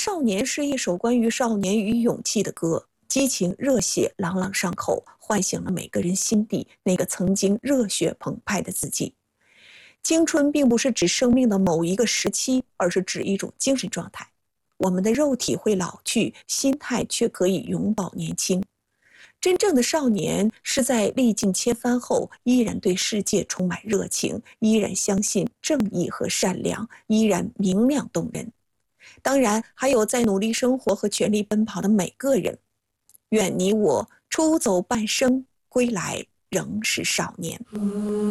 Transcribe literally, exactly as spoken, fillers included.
少年》是一首关于少年与勇气的歌，激情热血，朗朗上口，唤醒了每个人心底那个曾经热血澎湃的自己。青春并不是指生命的某一个时期，而是指一种精神状态。我们的肉体会老去，心态却可以永葆年轻。真正的少年是在历尽千帆后，依然对世界充满热情，依然相信正义和善良，依然明亮动人。当然，还有在努力生活和全力奔跑的每个人。愿你我出走半生，归来仍是少年。